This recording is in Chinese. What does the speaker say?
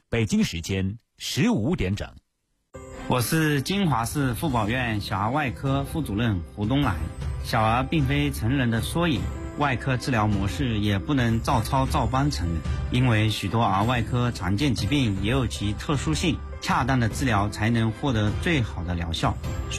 北京时间15点整。 我是金华市妇保院小儿外科副主任胡东来。小儿并非成人的缩影，外科治疗模式也不能照抄照搬成人，因为许多儿外科常见疾病也有其特殊性，恰当的治疗才能获得最好的疗效。